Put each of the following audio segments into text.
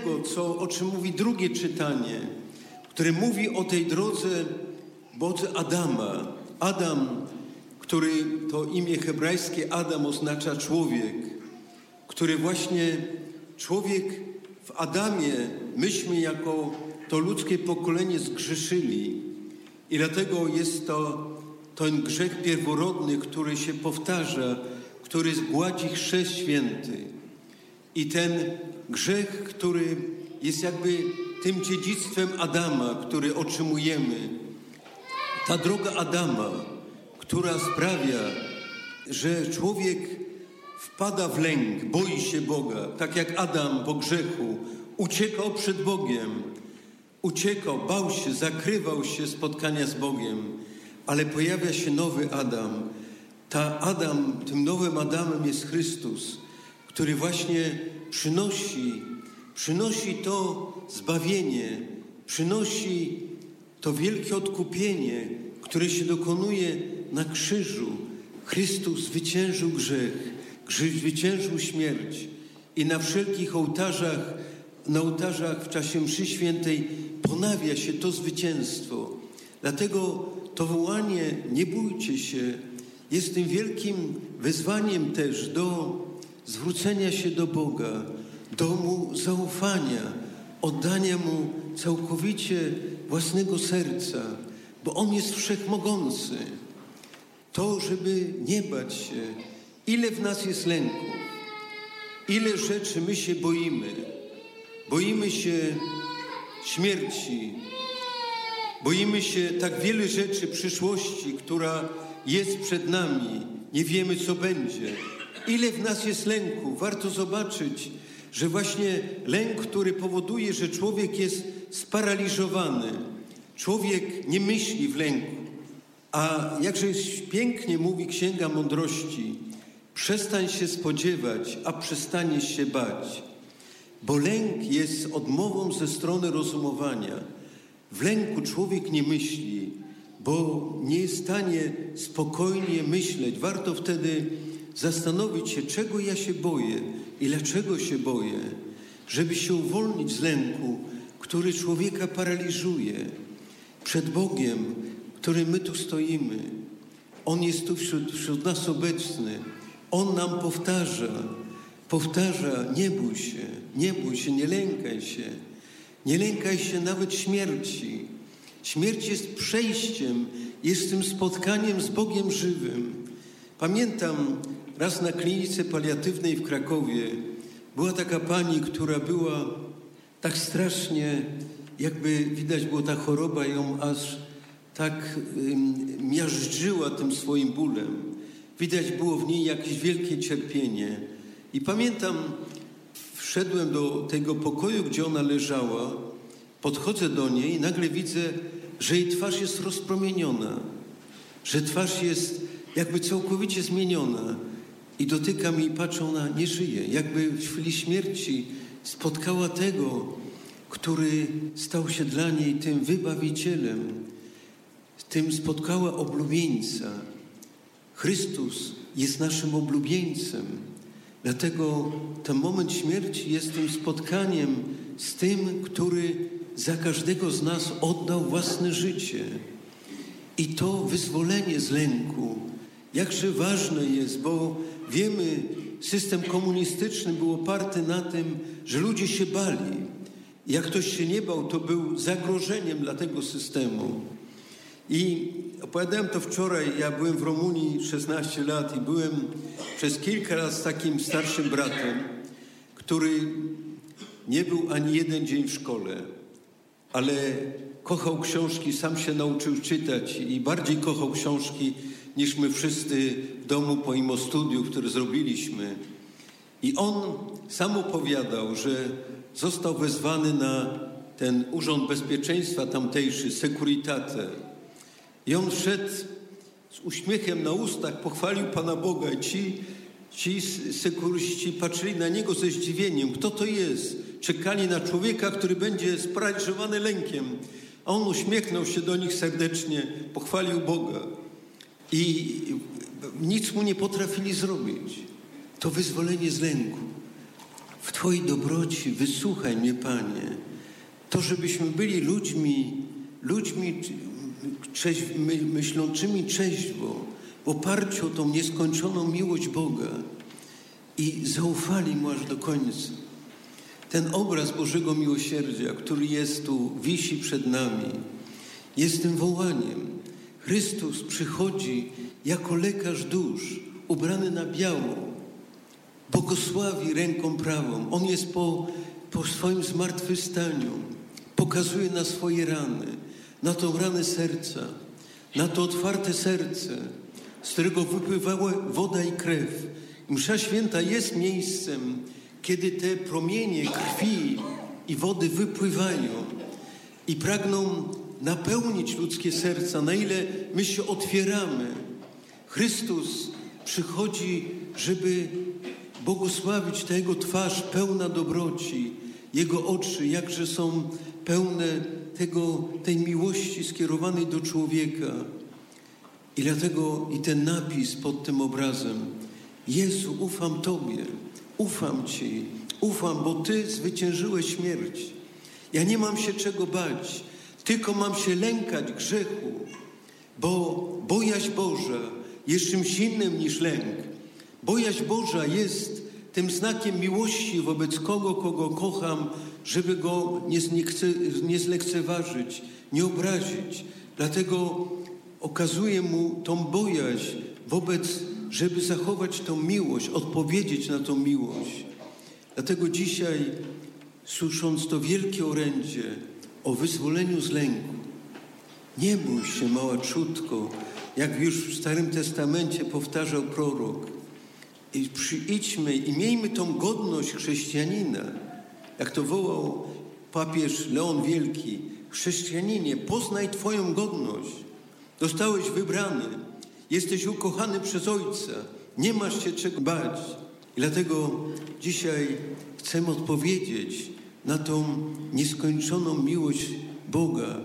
tego, o czym mówi drugie czytanie, które mówi o tej drodze Adama. Adam, który to imię hebrajskie Adam oznacza człowiek, który właśnie człowiek w Adamie, myśmy jako to ludzkie pokolenie zgrzeszyli. I dlatego jest to ten grzech pierworodny, który się powtarza, który gładzi chrzest święty. I ten grzech, który jest jakby tym dziedzictwem Adama, który otrzymujemy. Ta droga Adama, która sprawia, że człowiek wpada w lęk, boi się Boga, tak jak Adam po grzechu uciekał przed Bogiem. Uciekał, bał się, zakrywał się spotkania z Bogiem, ale pojawia się nowy Adam. Tym nowym Adamem jest Chrystus, który właśnie przynosi to zbawienie, przynosi to wielkie odkupienie, które się dokonuje na krzyżu. Chrystus zwyciężył grzech, zwyciężył śmierć i na wszelkich ołtarzach w czasie mszy świętej ponawia się to zwycięstwo. Dlatego to wołanie nie bójcie się jest tym wielkim wezwaniem też do zwrócenia się do Boga, do Mu zaufania, oddania Mu całkowicie własnego serca, bo On jest wszechmogący. To, żeby nie bać się, ile w nas jest lęków, ile rzeczy my się boimy. Boimy się śmierci, boimy się tak wiele rzeczy przyszłości, która jest przed nami. Nie wiemy, co będzie. Ile w nas jest lęku. Warto zobaczyć, że właśnie lęk, który powoduje, że człowiek jest sparaliżowany. Człowiek nie myśli w lęku. A jakże pięknie mówi Księga Mądrości, przestań się spodziewać, a przestaniesz się bać. Bo lęk jest odmową ze strony rozumowania. W lęku człowiek nie myśli, bo nie jest w stanie spokojnie myśleć. Warto wtedy zastanowić się, czego ja się boję i dlaczego się boję, żeby się uwolnić z lęku, który człowieka paraliżuje. Przed Bogiem, którym my tu stoimy. On jest tu wśród nas obecny. On nam powtarza, nie bój się, nie lękaj się. Nie lękaj się nawet śmierci. Śmierć jest przejściem, jest tym spotkaniem z Bogiem żywym. Pamiętam raz na klinice paliatywnej w Krakowie była taka pani, która była tak strasznie, jakby widać było ta choroba ją aż tak miażdżyła tym swoim bólem. Widać było w niej jakieś wielkie cierpienie. I pamiętam, wszedłem do tego pokoju, gdzie ona leżała, podchodzę do niej i nagle widzę, że jej twarz jest rozpromieniona, że twarz jest jakby całkowicie zmieniona. I dotykam jej i patrzę, ona nie żyje. Jakby w chwili śmierci spotkała tego, który stał się dla niej tym wybawicielem. Tym spotkała oblubieńca. Chrystus jest naszym oblubieńcem. Dlatego ten moment śmierci jest tym spotkaniem z tym, który za każdego z nas oddał własne życie. I to wyzwolenie z lęku, jakże ważne jest, bo wiemy, system komunistyczny był oparty na tym, że ludzie się bali. Jak ktoś się nie bał, to był zagrożeniem dla tego systemu. I opowiadałem to wczoraj, ja byłem w Rumunii 16 lat i byłem przez kilka lat z takim starszym bratem, który nie był ani jeden dzień w szkole, ale kochał książki, sam się nauczył czytać i bardziej kochał książki niż my wszyscy w domu pomimo studiów, które zrobiliśmy. I on sam opowiadał, że został wezwany na ten Urząd Bezpieczeństwa tamtejszy, Securitate. I on wszedł z uśmiechem na ustach, pochwalił Pana Boga i ci sekuryści patrzyli na niego ze zdziwieniem. Kto to jest? Czekali na człowieka, który będzie sparaliżowany lękiem. A on uśmiechnął się do nich serdecznie, pochwalił Boga. I nic mu nie potrafili zrobić. To wyzwolenie z lęku. w Twojej dobroci wysłuchaj mnie, Panie. To, żebyśmy byli ludźmi myślącymi trzeźwo, w oparciu o tą nieskończoną miłość Boga i zaufali Mu aż do końca. Ten obraz Bożego miłosierdzia, który jest tu, wisi przed nami, jest tym wołaniem. Chrystus przychodzi jako lekarz dusz, ubrany na biało, błogosławi ręką prawą. On jest po swoim zmartwychwstaniu. Pokazuje na swoje rany, na tą ranę serca, na to otwarte serce, z którego wypływała woda i krew. Msza święta jest miejscem, kiedy te promienie krwi i wody wypływają i pragną napełnić ludzkie serca, na ile my się otwieramy. Chrystus przychodzi, żeby błogosławić tę Jego twarz pełna dobroci, Jego oczy, jakże są pełne tej miłości skierowanej do człowieka. I dlatego i ten napis pod tym obrazem: Jezu, ufam Tobie, ufam Ci, ufam, bo Ty zwyciężyłeś śmierć. Ja nie mam się czego bać, tylko mam się lękać grzechu, bo bojaźń Boża jest czymś innym niż lęk. Bojaźń Boża jest tym znakiem miłości wobec kogo kocham, żeby go nie zlekceważyć, nie obrazić. Dlatego okazuję mu tą bojaźń żeby zachować tą miłość, odpowiedzieć na tą miłość. Dlatego dzisiaj, słysząc to wielkie orędzie o wyzwoleniu z lęku, nie bój się, mała trzódko, jak już w Starym Testamencie powtarzał prorok. I przyjdźmy i miejmy tą godność chrześcijanina, jak to wołał papież Leon Wielki: chrześcijaninie, poznaj Twoją godność. Zostałeś wybrany, jesteś ukochany przez Ojca, nie masz się czego bać. I dlatego dzisiaj chcemy odpowiedzieć na tą nieskończoną miłość Boga,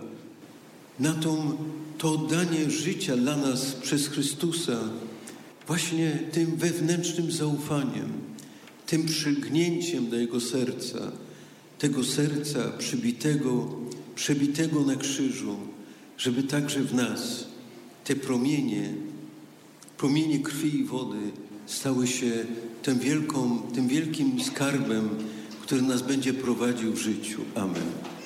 na to oddanie życia dla nas przez Chrystusa, właśnie tym wewnętrznym zaufaniem, tym przylgnięciem do Jego serca, tego serca przebitego na krzyżu, żeby także w nas te promienie krwi i wody stały się tym wielkim skarbem, który nas będzie prowadził w życiu. Amen.